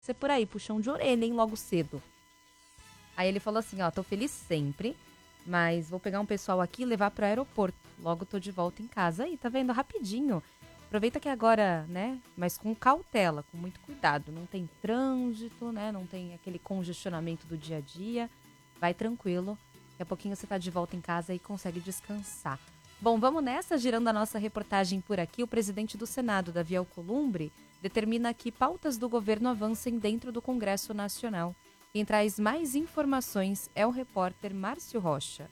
Você por aí, puxão de orelha, hein, logo cedo. Aí ele falou assim, ó, tô feliz sempre, mas vou pegar um pessoal aqui e levar pro aeroporto. Logo tô de volta em casa. Aí, tá vendo? Rapidinho. Aproveita que agora, né, mas com cautela, com muito cuidado. Não tem trânsito, né, não tem aquele congestionamento do dia a dia. Vai tranquilo. Daqui a pouquinho você tá de volta em casa e consegue descansar. Bom, vamos nessa, girando a nossa reportagem por aqui. O presidente do Senado, Davi Alcolumbre, determina que pautas do governo avancem dentro do Congresso Nacional. Quem traz mais informações é o repórter Márcio Rocha.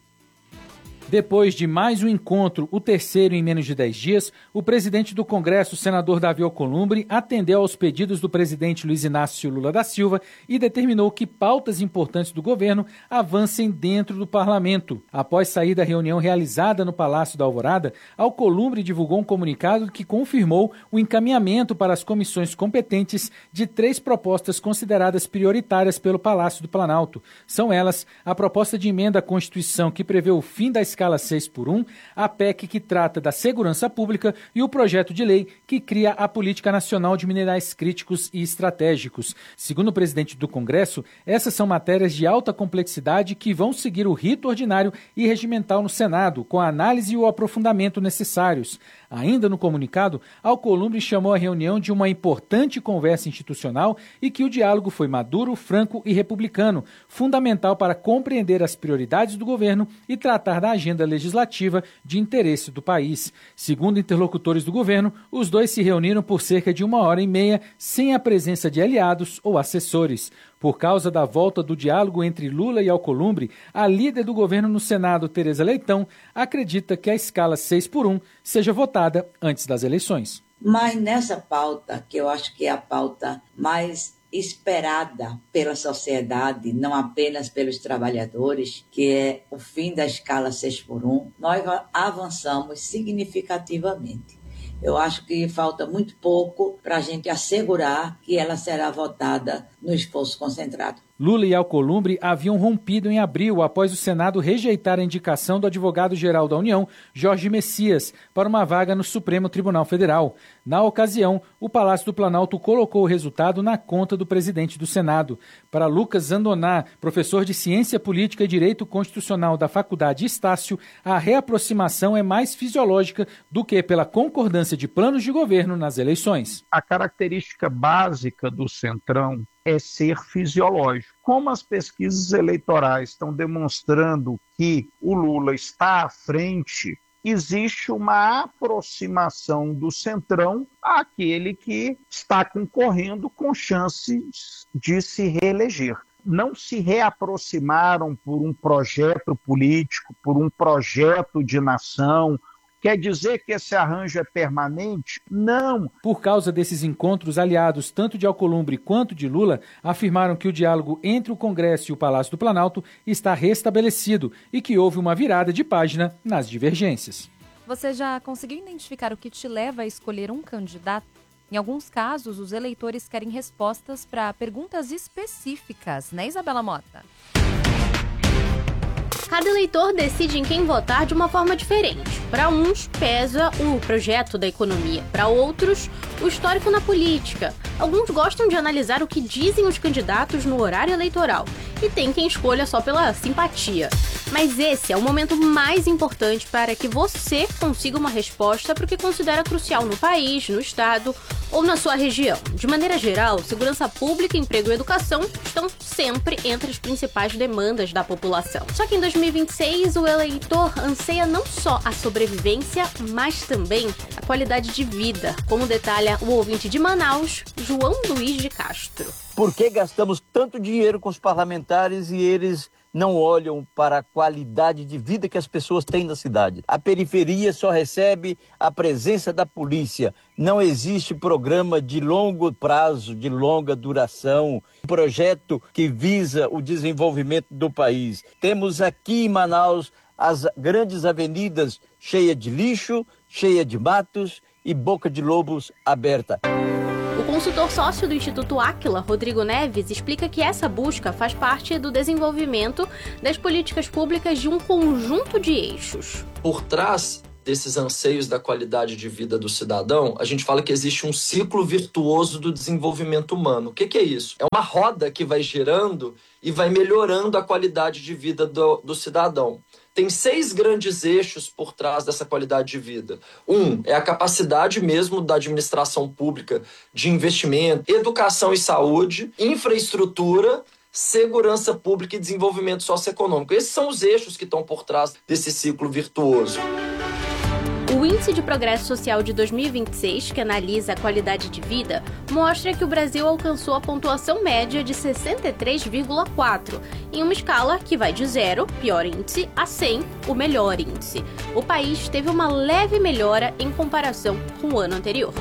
Depois de mais um encontro, o terceiro em menos de 10 dias, o presidente do Congresso, senador Davi Alcolumbre, atendeu aos pedidos do presidente Luiz Inácio Lula da Silva e determinou que pautas importantes do governo avancem dentro do parlamento. Após sair da reunião realizada no Palácio da Alvorada, Alcolumbre divulgou um comunicado que confirmou o encaminhamento para as comissões competentes de 3 propostas consideradas prioritárias pelo Palácio do Planalto. São elas a proposta de emenda à Constituição que prevê o fim da escala 6x1, a PEC que trata da segurança pública e o projeto de lei que cria a Política Nacional de Minerais Críticos e Estratégicos. Segundo o presidente do Congresso, essas são matérias de alta complexidade que vão seguir o rito ordinário e regimental no Senado, com a análise e o aprofundamento necessários. Ainda no comunicado, Alcolumbre chamou a reunião de uma importante conversa institucional e que o diálogo foi maduro, franco e republicano, fundamental para compreender as prioridades do governo e tratar da agenda legislativa de interesse do país. Segundo interlocutores do governo, os dois se reuniram por cerca de 1h30 sem a presença de aliados ou assessores. Por causa da volta do diálogo entre Lula e Alcolumbre, a líder do governo no Senado, Tereza Leitão, acredita que a escala 6x1 seja votada antes das eleições. Mas nessa pauta, que eu acho que é a pauta mais esperada pela sociedade, não apenas pelos trabalhadores, que é o fim da escala 6x1, nós avançamos significativamente. Eu acho que falta muito pouco para a gente assegurar que ela será votada no esforço concentrado. Lula e Alcolumbre haviam rompido em abril após o Senado rejeitar a indicação do advogado-geral da União, Jorge Messias, para uma vaga no Supremo Tribunal Federal. Na ocasião, o Palácio do Planalto colocou o resultado na conta do presidente do Senado. Para Lucas Zandoná, professor de Ciência Política e Direito Constitucional da Faculdade Estácio, a reaproximação é mais fisiológica do que pela concordância de planos de governo nas eleições. A característica básica do Centrão é ser fisiológico. Como as pesquisas eleitorais estão demonstrando que o Lula está à frente, existe uma aproximação do Centrão àquele que está concorrendo com chances de se reeleger. Não se reaproximaram por um projeto político, por um projeto de nação. Quer dizer que esse arranjo é permanente? Não. Por causa desses encontros, aliados tanto de Alcolumbre quanto de Lula afirmaram que o diálogo entre o Congresso e o Palácio do Planalto está restabelecido e que houve uma virada de página nas divergências. Você já conseguiu identificar o que te leva a escolher um candidato? Em alguns casos, os eleitores querem respostas para perguntas específicas, né, Isabela Mota? Cada eleitor decide em quem votar de uma forma diferente. Para uns, pesa o projeto da economia. Para outros, o histórico na política. Alguns gostam de analisar o que dizem os candidatos no horário eleitoral. E tem quem escolha só pela simpatia. Mas esse é o momento mais importante para que você consiga uma resposta para o que considera crucial no país, no estado ou na sua região. De maneira geral, segurança pública, emprego e educação estão sempre entre as principais demandas da população. Só que em 2026, o eleitor anseia não só a sobrevivência, mas também a qualidade de vida, como detalha o ouvinte de Manaus, João Luiz de Castro. Por que gastamos tanto dinheiro com os parlamentares e eles não olham para a qualidade de vida que as pessoas têm na cidade? A periferia só recebe a presença da polícia. Não existe programa de longo prazo, de longa duração, projeto que visa o desenvolvimento do país. Temos aqui em Manaus as grandes avenidas cheias de lixo, cheias de matos e boca de lobos aberta. O consultor sócio do Instituto Áquila, Rodrigo Neves, explica que essa busca faz parte do desenvolvimento das políticas públicas de um conjunto de eixos. Por trás desses anseios da qualidade de vida do cidadão, a gente fala que existe um ciclo virtuoso do desenvolvimento humano. O que é isso? É uma roda que vai girando e vai melhorando a qualidade de vida do cidadão. Tem 6 grandes eixos por trás dessa qualidade de vida. É a capacidade mesmo da administração pública de investimento, educação e saúde, infraestrutura, segurança pública e desenvolvimento socioeconômico. Esses são os eixos que estão por trás desse ciclo virtuoso. O Índice de Progresso Social de 2026, que analisa a qualidade de vida, mostra que o Brasil alcançou a pontuação média de 63,4, em uma escala que vai de 0, pior índice, a 100, o melhor índice. O país teve uma leve melhora em comparação com o ano anterior.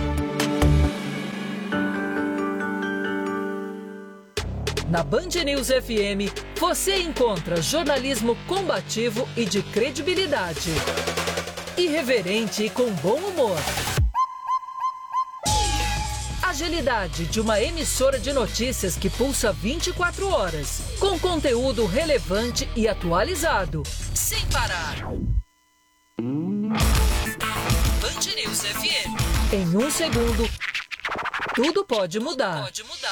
Na Band News FM, você encontra jornalismo combativo e de credibilidade. Irreverente e com bom humor. Agilidade de uma emissora de notícias que pulsa 24 horas, com conteúdo relevante e atualizado, sem parar. Band News FM. Em 1 segundo, tudo pode mudar.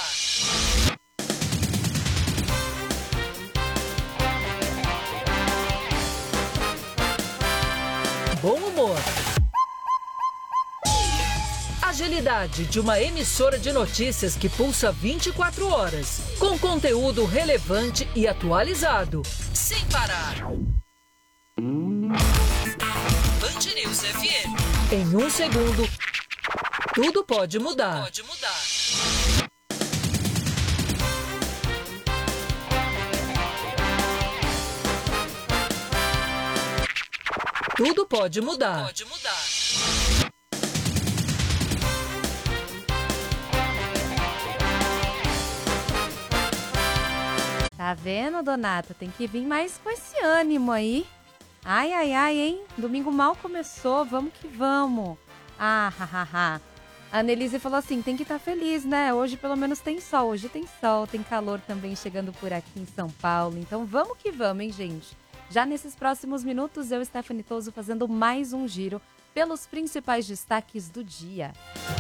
Bom humor. Agilidade de uma emissora de notícias que pulsa 24 horas, com conteúdo relevante e atualizado, sem parar. Band News FM. Em 1 segundo, tudo pode mudar. Tudo pode mudar. Tá vendo, Donata? Tem que vir mais com esse ânimo aí. Ai, ai, ai, hein? Domingo mal começou, vamos que vamos. Ah, hahaha. A Annelise falou assim, tem que estar feliz, né? Hoje pelo menos tem sol. Hoje tem sol, tem calor também chegando por aqui em São Paulo. Então vamos que vamos, hein, gente? Já nesses próximos minutos, eu, Stephanie Toso, fazendo mais um giro pelos principais destaques do dia.